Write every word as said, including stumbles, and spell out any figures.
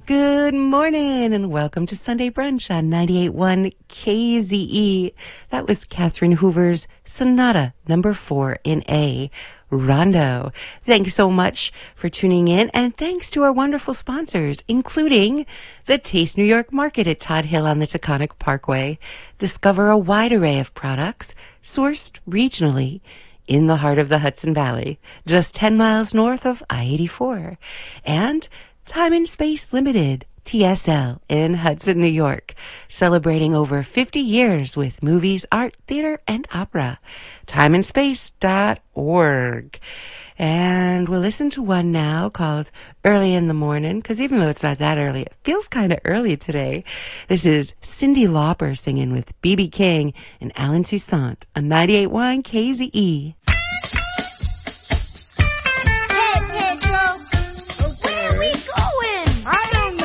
Good morning and welcome to Sunday Brunch on ninety-eight point one K Z E. That was Catherine Hoover's Sonata number four in A, Rondo. Thanks so much for tuning in, and thanks to our wonderful sponsors, including the Taste New York Market at Todd Hill on the Taconic Parkway. Discover a wide array of products sourced regionally in the heart of the Hudson Valley, just ten miles north of I eighty-four. And Time and Space Limited, T S L, in Hudson, New York, celebrating over fifty years with movies, art, theater, and opera. time and space dot org. And we'll listen to one now called Early in the Morning, because even though it's not that early, it feels kind of early today. This is Cyndi Lauper singing with B B King and Alan Toussaint on ninety-eight point one K Z E.